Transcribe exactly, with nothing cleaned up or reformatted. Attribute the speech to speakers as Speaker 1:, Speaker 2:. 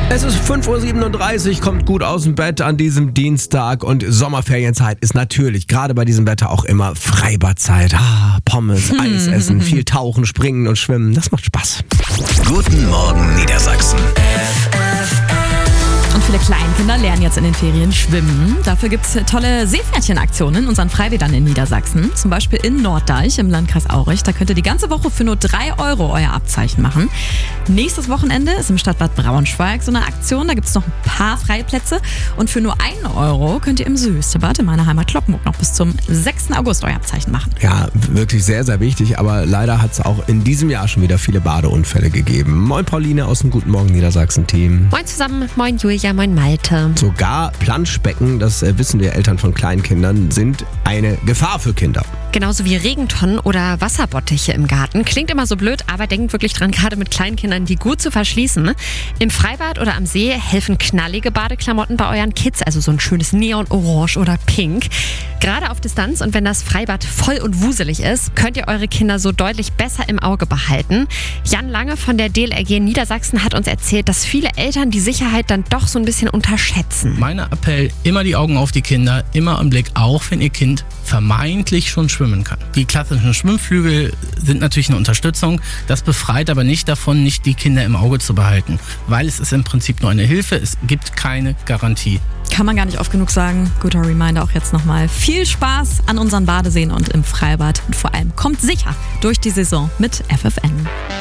Speaker 1: Es ist fünf Uhr siebenunddreißig, kommt gut aus dem Bett an diesem Dienstag und Sommerferienzeit ist natürlich gerade bei diesem Wetter auch immer Freibadzeit. Ah, Pommes, Eis essen, viel tauchen, springen und schwimmen, das macht Spaß.
Speaker 2: Guten Morgen Niedersachsen.
Speaker 3: Und viele Kleinkinder lernen jetzt in den Ferien schwimmen. Dafür gibt es tolle Seepferdchenaktionen in unseren Freibädern in Niedersachsen. Zum Beispiel in Norddeich im Landkreis Aurich. Da könnt ihr die ganze Woche für nur drei Euro euer Abzeichen machen. Nächstes Wochenende ist im Stadtbad Braunschweig so eine Aktion. Da gibt es noch ein paar Freiplätze. Und für nur einen Euro könnt ihr im Süßebad in meiner Heimat Kloppenburg noch bis zum sechsten August euer Abzeichen machen.
Speaker 1: Ja, wirklich sehr, sehr wichtig. Aber leider hat es auch in diesem Jahr schon wieder viele Badeunfälle gegeben. Moin Pauline aus dem Guten Morgen Niedersachsen-Team.
Speaker 4: Moin zusammen, moin Julia, moin Malte.
Speaker 1: Sogar Planschbecken, das äh, wissen wir Eltern von Kleinkindern, sind eine Gefahr für Kinder.
Speaker 4: Genauso wie Regentonnen oder Wasserbottiche im Garten. Klingt immer so blöd, aber denkt wirklich dran, gerade mit Kleinkindern, die gut zu verschließen. Im Freibad oder am See helfen knallige Badeklamotten bei euren Kids, also so ein schönes Neon-Orange oder Pink. Gerade auf Distanz und wenn das Freibad voll und wuselig ist, könnt ihr eure Kinder so deutlich besser im Auge behalten. Jan Lange von der D L R G Niedersachsen hat uns erzählt, dass viele Eltern die Sicherheit dann doch so ein bisschen unterschätzen.
Speaker 5: Mein Appell, immer die Augen auf die Kinder, immer im Blick, auch wenn ihr Kind vermeintlich schon schwimmen kann. Die klassischen Schwimmflügel sind natürlich eine Unterstützung, das befreit aber nicht davon, nicht die Kinder im Auge zu behalten, weil es ist im Prinzip nur eine Hilfe, es gibt keine Garantie.
Speaker 3: Kann man gar nicht oft genug sagen. Guter Reminder auch jetzt nochmal. Viel Spaß an unseren Badeseen und im Freibad. Und vor allem kommt sicher durch die Saison mit F F N.